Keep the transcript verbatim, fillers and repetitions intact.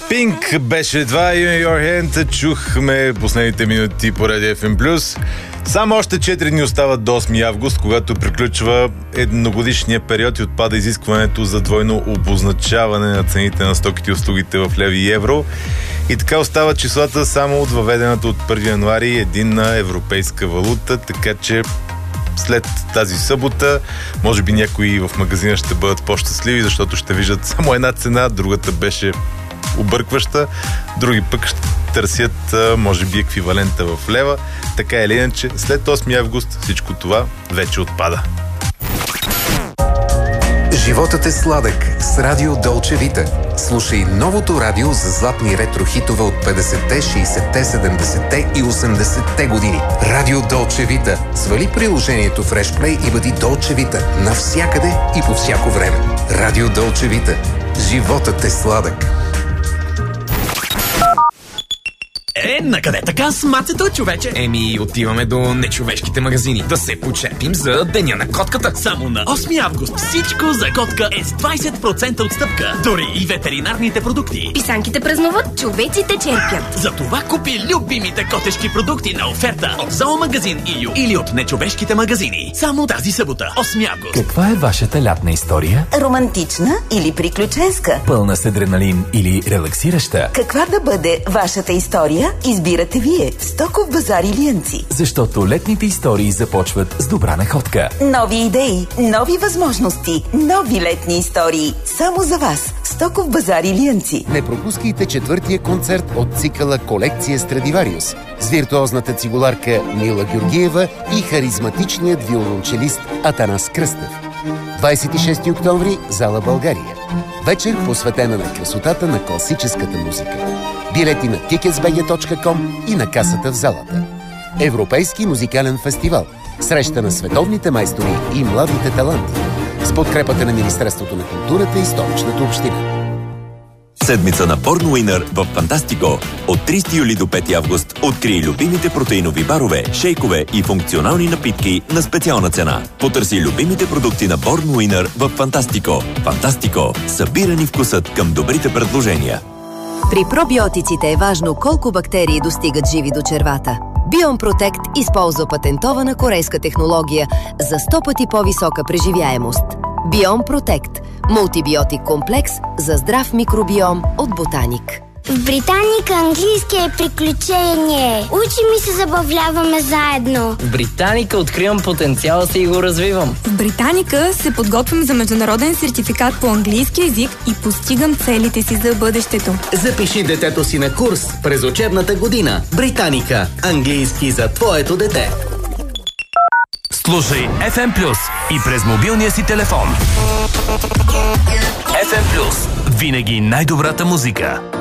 Pink беше това, In Your Hand. Чухме последните минути поради Еф Ем Плюс. Само още четири дни остават до осми август, когато приключва едногодишния период и отпада изискването за двойно обозначаване на цените на стоките и услугите в леви и евро. И така остават числата само от въведената от първи януари единна европейска валута, така че след тази събота може би някои в магазина ще бъдат по-щастливи, защото ще виждат само една цена, другата беше объркваща, други пък ще търсят може би еквивалента в лева. Така или иначе, след осми август всичко това вече отпада. Животът е сладък с Радио Долче Вита. Слушай новото радио за златни ретро-хитове от петдесетте, шейсетте, седемдесетте и осемдесетте години. Радио Долче Вита. Свали приложението FreshPlay и бъди Долче Вита навсякъде и по всяко време. Радио Долче Вита. Животът е сладък. Е, накъде така с мацето, човече? Еми, отиваме до нечовешките магазини. Да се почепим за Деня на котката. Само на осми август всичко за котка е с двайсет процента отстъпка. Дори и ветеринарните продукти. Писанките празнуват, човеците черпят. Затова купи любимите котешки продукти на оферта от Зоомагазин И Ю или от нечовешките магазини. Само тази събота, осми август. Каква е вашата лятна история? Романтична или приключенска? Пълна с адреналин или релаксираща? Каква да бъде вашата история? Избирате вие в Стоков базар Илиянци. Защото летните истории започват с добра находка. Нови идеи, нови възможности, нови летни истории. Само за вас. Стоков базар Илиянци. Не пропускайте четвъртия концерт от цикъла Колекция Страдивариус с виртуозната цигуларка Мила Георгиева и харизматичният виолончелист Атанас Кръстев. двайсет и шести октомври, зала България. Вечер посветена на красотата на класическата музика. Билети на тикетс би джи точка ком и на касата в залата. Европейски музикален фестивал. Среща на световните майстори и младите таланти. С подкрепата на Министерството на културата и Столичната община. Седмица на Борн Уинър в Фантастико. От трийсети юли до пети август открий любимите протеинови барове, шейкове и функционални напитки на специална цена. Потърси любимите продукти на Борн Уинър в Фантастико. Фантастико. Събирани вкусът към добрите предложения. При пробиотиците е важно колко бактерии достигат живи до червата. Биом Протект използва патентована корейска технология за сто пъти по-висока преживяемост. Биом Протект – мултибиотик комплекс за здрав микробиом от Ботаник. В Британика английски е приключение. Учим и се забавляваме заедно. В Британика откривам потенциала си и го развивам. В Британика се подготвям за международен сертификат по английски език и постигам целите си за бъдещето. Запиши детето си на курс през учебната година. Британика. Английски за твоето дете. Слушай Еф Ем Плюс и през мобилния си телефон. Еф Ем Плюс. Винаги най-добрата музика.